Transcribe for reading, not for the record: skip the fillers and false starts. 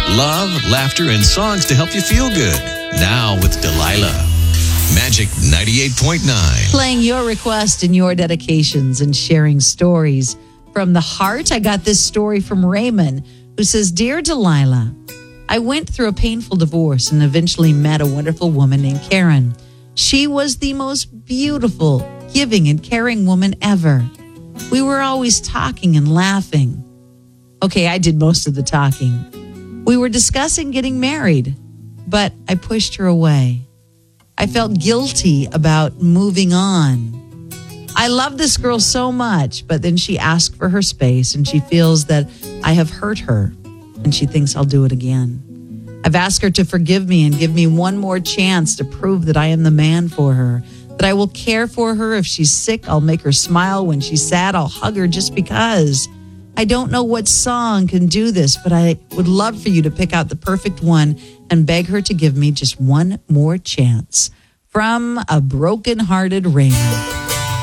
love, laughter, and songs to help you feel good. Now with Delilah. Magic 98.9. Playing your request and your dedications and sharing stories from the heart. I got this story from Raymond, who says, Dear Delilah, I went through a painful divorce and eventually met a wonderful woman named Karen. She was the most beautiful, giving, and caring woman ever. We were always talking and laughing. Okay, I did most of the talking. We were discussing getting married, but I pushed her away. I felt guilty about moving on. I love this girl so much, but then she asked for her space and she feels that I have hurt her and she thinks I'll do it again. I've asked her to forgive me and give me one more chance to prove that I am the man for her, that I will care for her. If she's sick, I'll make her smile. When she's sad, I'll hug her just because. I don't know what song can do this, but I would love for you to pick out the perfect one and beg her to give me just one more chance. From a broken-hearted Raymond.